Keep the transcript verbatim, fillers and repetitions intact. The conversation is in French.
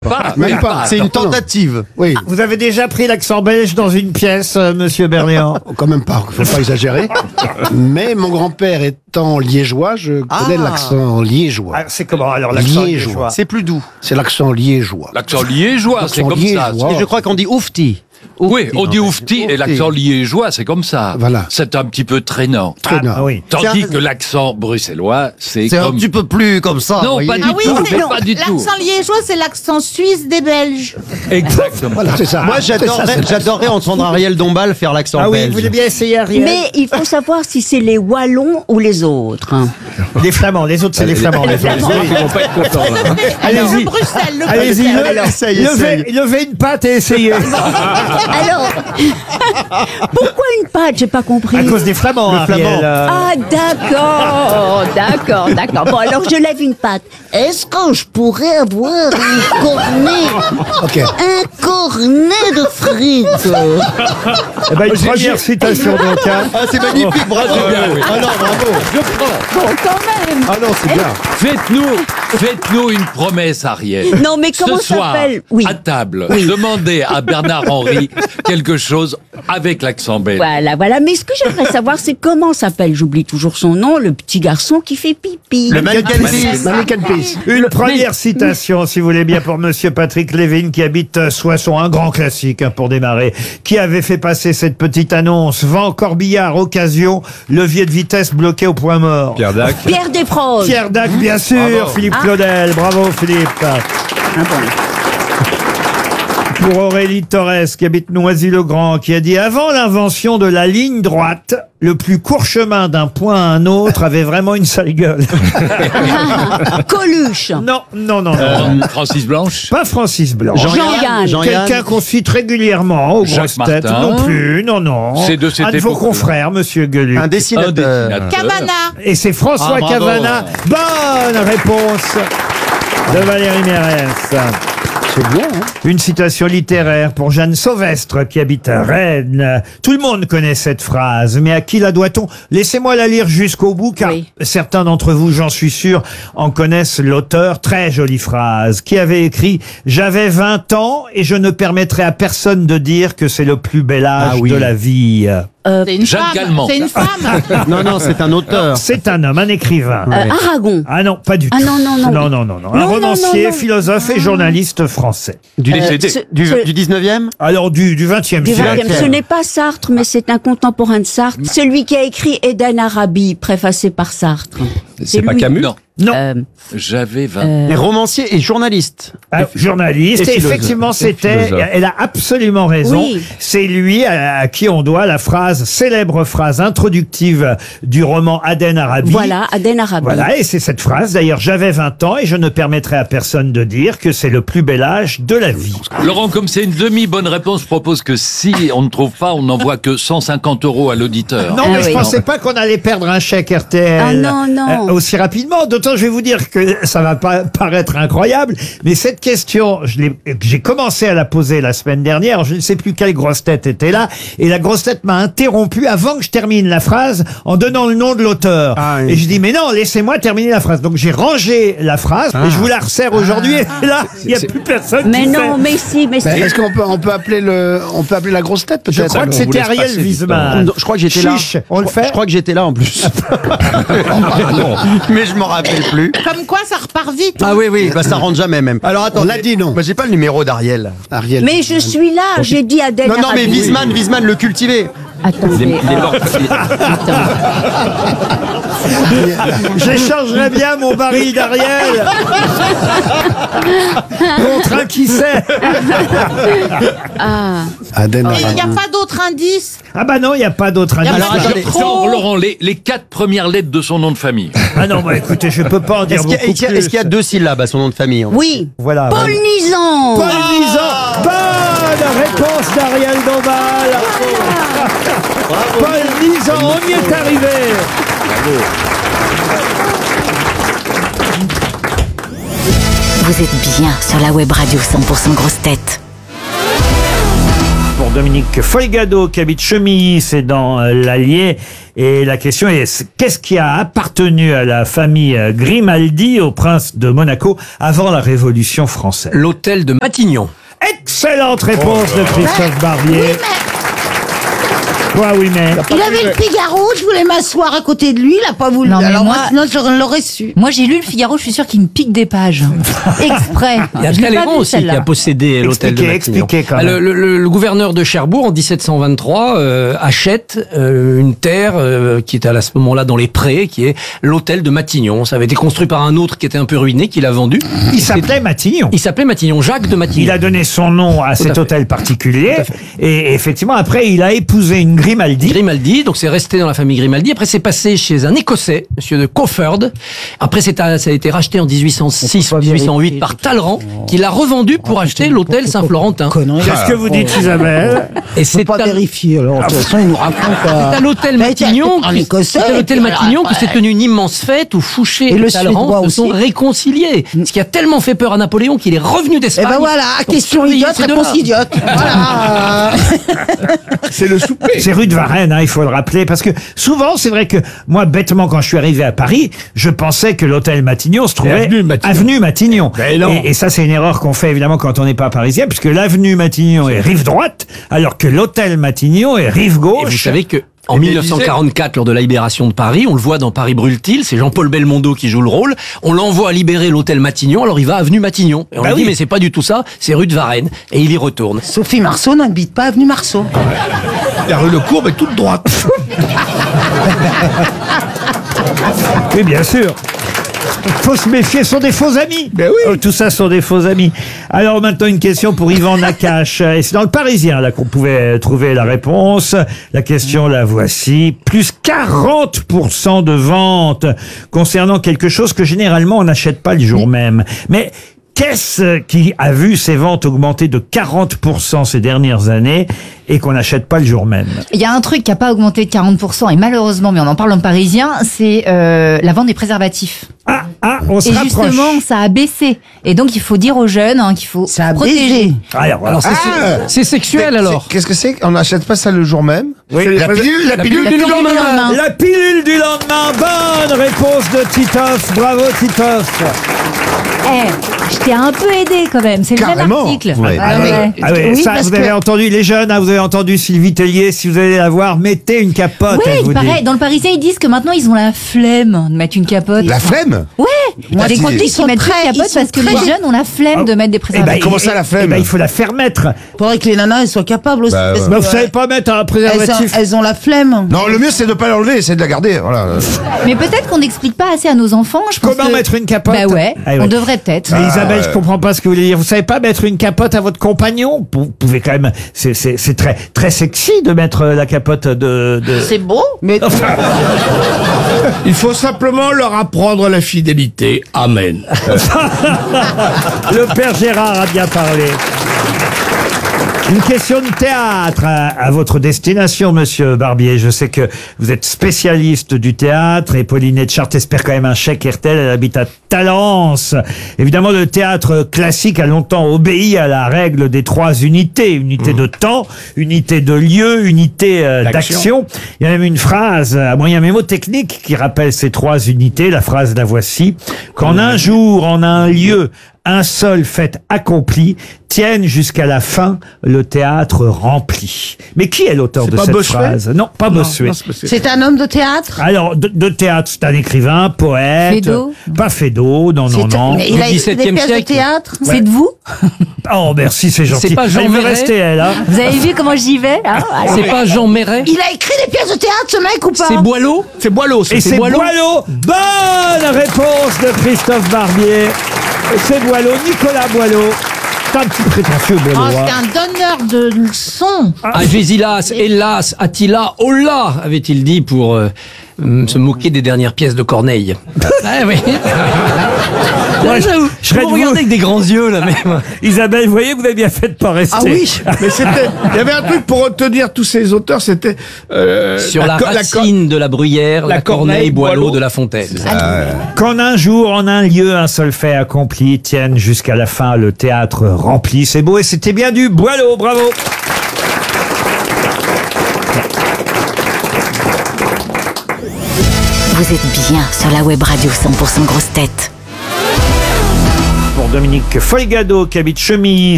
Pas, Même pas. C'est une tentative. Oui, Vous avez déjà pris l'accent belge dans une pièce, euh, monsieur Berléand? quand même pas, faut pas exagérer. Mais mon grand-père étant liégeois, je connais Ah. l'accent liégeois. Ah, c'est comment alors l'accent Liégeois. liégeois? C'est plus doux. C'est l'accent liégeois. L'accent liégeois, c'est L'accent comme ça. liégeois. Et je crois qu'on dit oufti. Oui, on dit oufti Oufti. et l'accent liégeois, c'est comme ça. Voilà. C'est un petit peu traînant. Traînant. Ah oui. Tandis C'est un- que l'accent bruxellois, c'est C'est un comme... petit peu plus comme ça. Non, vous pas voyez. du Ah oui, tout, c'est mais non. pas du tout. L'accent liégeois, c'est l'accent suisse des Belges. Exactement. Voilà, c'est ça. Moi, C'est ça, j'adorerais, c'est ça. j'adorerais entendre Ariel Dombal faire l'accent Ah oui, belge. vous voulez bien essayer, Ariel? Mais il faut savoir si c'est les Wallons ou les autres. hein. Les Flamands, les autres c'est les Flamands. les Flamands. Ils vont pas être contents, là. Allez-y. Le Bruxelles, le Allez-y, Bruxelles. le- Alors, essaye, essaye. levez, levez une patte et essayez. Alors, pourquoi une patte? J'ai pas compris. À cause des Flamands, Le Ariel. Flamand. Euh, Ah, d'accord, d'accord, d'accord. Bon, alors je lève une patte. Est-ce que je pourrais avoir un cornet, Ok. un cornet de frites? eh ben, une première citation donc. hein. Ah, c'est magnifique, bravo. bien, oui. Ah non, bravo. Je prends. Bon, quand même. Ah non, c'est bien. Faites-nous, faites-nous une promesse, Ariel. Non, mais comment Ce soir, s'appelle? Oui. à table, demandez à Bernard Henry quelque chose avec l'accent belge. Voilà, voilà. Mais ce que j'aimerais savoir, c'est comment s'appelle, j'oublie toujours son nom, le petit garçon qui fait pipi. Le mannequin fils. Mannequin Peace. Une première citation, si vous voulez bien, pour monsieur Patrick Lévin, qui habite euh, Soissons, un grand classique hein, pour démarrer, qui avait fait passer cette petite annonce. Vent, corbillard, occasion, levier de vitesse bloqué au point mort. Pierre Dac. Pierre Desproges. Pierre Dac, bien sûr, Bravo. Philippe Ah. Claudel, bravo Philippe. Ah bon. Pour Aurélie Torres, qui habite Noisy-le-Grand, qui a dit « Avant l'invention de la ligne droite, le plus court chemin d'un point à un autre avait vraiment une sale gueule. Coluche. » Non, non, non, non. Euh, Francis Blanche. Pas Francis Blanc. Jean-Yann. Jean-Yann. Quelqu'un qu'on cite régulièrement aux Jacques grosses têtes. Martin. Non plus, non, non. C'est de cette un de vos époque-là. confrères, monsieur Gueluc. Un Un dessinateur. dessinateur. Cabana. Et c'est François Ah, bravo. Cavana. Bonne réponse de Valérie Mérès. C'est bien, hein. Une citation littéraire pour Jeanne Sauvestre qui habite à Rennes. Tout le monde connaît cette phrase, mais à qui la doit-on? Laissez-moi la lire jusqu'au bout, car Oui. certains d'entre vous, j'en suis sûr, en connaissent l'auteur. Très jolie phrase, qui avait écrit « J'avais vingt ans et je ne permettrai à personne de dire que c'est le plus bel âge Ah oui. de la vie. C'est une Jacques femme. Calment. C'est une femme. Non, non, c'est un auteur. » C'est un homme, un écrivain. Euh, Aragon. Ah non, pas du Ah tout. non, non, non. Non, non, non, non. Un Non, non, romancier, non, non. philosophe et journaliste français. Du, Euh, du, ce- du, ce- du dix-neuvième. Alors, du, du vingtième Du siècle. vingtième. Ce n'est pas Sartre, mais c'est un contemporain de Sartre. Celui qui a écrit Eden Arabi, préfacé par Sartre. C'est pas Camus. Non. Non. Euh, J'avais vingt. euh, Et romancier et journaliste. Ah, journaliste, et et philosophe. effectivement, Et c'était, philosophe. elle a absolument raison. Oui. C'est lui à, à qui on doit la phrase, célèbre phrase introductive du roman Aden Arabi. voilà, Eden Arabi. Voilà, et c'est cette phrase, d'ailleurs, j'avais vingt ans et je ne permettrai à personne de dire que c'est le plus bel âge de la vie. Laurent, comme c'est une demi-bonne réponse, je propose que si on ne trouve pas, on n'envoie que cent cinquante euros à l'auditeur. Non, Ah mais je oui. pensais pas qu'on allait perdre un chèque R T L Ah non, non. euh, aussi rapidement. D'autant, je vais vous dire que ça va pas paraître incroyable, mais cette question, je l'ai- j'ai commencé à la poser la semaine dernière. Je ne sais plus quelle grosse tête était là, et la grosse tête m'a interrompu avant que je termine la phrase en donnant le nom de l'auteur. Ah oui. Et je dis mais non, laissez-moi terminer la phrase. Donc j'ai rangé la phrase et je vous la resserre aujourd'hui. Et là, il n'y a plus personne. Mais qui non, fait. mais si, mais Ben, si. Est-ce qu'on peut, on peut appeler le, on peut appeler la grosse tête Je peut-être? crois que on vous c'était laisse Ariel passer du Wiesmann. Je crois que j'étais là. Chiche, on le Je fait. crois que j'étais là en plus. Mais je m'en rappelle plus. Comme quoi, ça repart vite. Ah oui, oui, bah ça rentre jamais même. Alors attends, On l'a dit, non. Bah, j'ai pas le numéro d'Ariel. Ariel. Mais je suis là, j'ai dit Eden Non, non, mais Arabi. Wiesmann, Wiesmann, le cultivé. Attendez. euh, attends. J'échangerais bien mon baril d'Ariel contre un qui sait. Ah. Aden Et il n'y a Arabi. pas d'autre indice. Ah bah non, il n'y a pas d'autre Y a indice. pas Alors, de attendez. trop. Non, Laurent, les, les quatre premières lettres de son nom de famille. Ah non, bah écoutez, je peux pas en dire Est-ce qu'il y, a- beaucoup est-ce qu'il y a- plus. est-ce qu'il y a deux syllabes à son nom de famille? en fait Oui. Voilà. Paul Nizan. Paul Nizan. Bonne réponse d'Ariel Dombal. Paul Nizan, on y est arrivé. Vous êtes bien sur la web radio cent pour cent grosse tête. Pour Dominique Folgado qui habite Chemilly, c'est dans euh, l'Allier. Et la question est, c'est- qu'est-ce qui a appartenu à la famille euh, Grimaldi, au prince de Monaco, avant la Révolution française? L'hôtel de Matignon. Excellente réponse de Christophe Barbier. Quoi, oui, mais... Il avait le Figaro, je voulais m'asseoir à côté de lui, il a pas voulu. Non, mais Alors moi, moi- sinon je l'aurais su. Moi, j'ai lu le Figaro, je suis sûre qu'il me pique des pages. Exprès. Il y a Je l'ai pas Talleyrand vu, aussi qui celle-là. a possédé l'hôtel de Expliquez, Matignon. expliquez quand Ah, même. Le, le- le- le gouverneur de Cherbourg, en dix-sept cent vingt-trois, euh, achète euh, une terre euh, qui était à ce moment-là dans les prés, qui est l'hôtel de Matignon. Ça avait été construit par un autre qui était un peu ruiné, qui l'a vendu. Il s'appelait Matignon. Il s'appelait Matignon, Jacques de Matignon. Il a donné son nom à cet fait. hôtel particulier. Tout à fait. Et effectivement, après, il a épousé une Grimaldi. Grimaldi, donc c'est resté dans la famille Grimaldi. Après, c'est passé chez un Écossais, monsieur de Cofford. Après, c'est à- ça a été racheté en dix-huit cent six ou dix-huit cent huit par Talleyrand, qui l'a revendu pour acheter l'hôtel Saint-Florentin. Qu'est-ce que vous dites, Isabelle? Et c'est Pas à- vérifier, alors de toute façon il nous raconte. c'est à l'hôtel Mais il a Matignon, été en qui- Écossais, c'est à et l'hôtel puis Matignon alors que s'est après- tenue une immense fête où Fouché Et et, le Talleyrand Suédois se sont aussi. réconciliés. Ce qui a tellement fait peur à Napoléon qu'il est revenu Et d'Espagne. ben voilà, pour question surveiller idiote, ces deux-là. réponse idiote. Voilà. C'est le souper. C'est rue de Varennes, hein, il faut le rappeler, parce que souvent, c'est vrai que moi, bêtement, quand je suis arrivé à Paris, je pensais que l'hôtel Matignon se trouvait avenue Matignon. avenue Matignon. Ben non. Et, et ça, c'est une erreur qu'on fait évidemment quand on n'est pas parisien, puisque l'avenue Matignon est rive droite, alors que l'hôtel Matignon est rive Et gauche. vous savez que en Et mille neuf cent quarante-quatre, lors de la libération de Paris, on le voit dans Paris brûle-t-il, c'est Jean-Paul Belmondo qui joue le rôle, on l'envoie libérer l'hôtel Matignon, alors il va avenue Matignon. Et on Bah lui dit, oui. mais c'est pas du tout ça, c'est rue de Varennes. Et il y retourne. Sophie Marceau n'habite pas avenue Marceau. La rue Le Courbe est toute droite. Oui, bien sûr. Faut se méfier, ce sont des faux amis. Ben oui. Euh, tout ça sont des faux amis. Alors maintenant une question pour Yvan Nakache. Et c'est dans le Parisien là qu'on pouvait trouver la réponse. La question la voici. Plus quarante pour cent de ventes concernant quelque chose que généralement on n'achète pas le jour même. Mais qu'est-ce qui a vu ses ventes augmenter de quarante pour cent ces dernières années et qu'on n'achète pas le jour même? Il y a un truc qui n'a pas augmenté de quarante pour cent, et malheureusement, mais on en parle en parisien, c'est euh, la vente des préservatifs. Ah, ah, on se Et rapproche. justement, ça a baissé. Et donc, il faut dire aux jeunes hein, qu'il faut Ça a protéger. baisé. Alors, voilà. Alors c'est c'est sexuel alors. Qu'est-ce que c'est? On n'achète pas ça le jour même? Oui, la pilule, la pilule La du pilule du lendemain. lendemain. La pilule du lendemain, bonne réponse de Titoff, bravo Titoff. Eh, je t'ai un peu aidé quand même, c'est le même Carrément. article. Ouais. Ah oui, ouais. ah oui, Oui, ça parce vous avez que- entendu les jeunes, hein, vous avez entendu Sylvie Tellier, si vous allez la voir, mettez une capote, Ouais, elle vous il paraît, dit. dans le Parisien, ils disent que maintenant, ils ont la flemme de mettre une capote. La flemme. Ouais, moi, Putain, des ils qui sont mettent très- pas de ils capote sont parce que très- les jeunes ont la flemme de mettre des Eh ben, préservatifs. comment ça, la flemme eh ben, il faut la faire mettre. Faudrait que les nanas elles soient capables aussi. Bah, parce ouais. que, Mais vous euh, savez pas mettre un elles, ont, préservatif. elles ont la flemme. Non, le mieux c'est de pas l'enlever, c'est de la garder. Voilà. Mais peut-être qu'on n'explique pas assez à nos enfants. Je pense Comment que- mettre une capote? Bah ouais, Ah ouais. on devrait peut-être. Mais Isabelle, je comprends pas ce que vous voulez dire. Vous savez pas mettre une capote à votre compagnon? Vous pouvez quand même, c'est, c'est, c'est très, très sexy de mettre la capote de, de... C'est beau. Mais Il faut simplement leur apprendre la fidélité. Amen. Le père Gérard a bien parlé. Une question de théâtre à, à votre destination, monsieur Barbier. Je sais que vous êtes spécialiste du théâtre et Pauline Etchart espère quand même un chèque R T L. Elle habite à Talence. Évidemment, le théâtre classique a longtemps obéi à la règle des trois unités. Unité de temps, unité de lieu, unité euh, d'action. Il y a même une phrase à moyen mémotechnique qui rappelle ces trois unités. La phrase, la voici. Qu'en un jour, en un lieu, un seul fait accompli, tienne jusqu'à la fin le théâtre rempli. Mais qui est l'auteur C'est de pas cette Bossuet phrase? Non, pas Bossuet. Non, c'est pas- c'est- c'est un homme de théâtre. Alors, de, de théâtre, c'est un écrivain, poète. Fédot? Pas Fédot, non, non, C'est- non. Mais il a écrit des dix-septième pièces de siècle. théâtre. C'est de vous? Oh, merci, c'est gentil. C'est pas Jean Elle veut Marais rester, elle, hein. Vous avez vu comment j'y vais hein C'est pas Jean Méret? Il a écrit des pièces de théâtre, ce mec ou pas? C'est Boileau? C'est Boileau, ça. Et c'est Boileau. Boileau. Bonne réponse de Christophe Barbier. C'est Boileau, Nicolas Boileau. C'est un petit prétentieux, Oh, Boileau. c'est hein. un donneur de leçons. Agésilas, hélas, Attila, Holla, avait-il dit pour euh, hum, se moquer des dernières pièces de Corneille. Ah oui. Moi, je- Là, vous, je serais vous de regardez vous. avec des grands yeux là même. Isabelle, vous voyez, vous avez bien fait de pas rester. Ah oui, mais c'était. Il y avait un truc pour retenir tous ces auteurs, c'était euh, Sur la, co- co- racine de la bruyère, la, la Corneille, Corneille, Boileau, Boileau. de La Fontaine. Qu'en un jour, en un lieu, un seul fait accompli, tienne jusqu'à la fin le théâtre rempli. C'est beau et c'était bien du Boileau, bravo. Vous êtes bien sur la web radio cent pour cent grosse tête. Pour Dominique Folgado qui habite Chemise.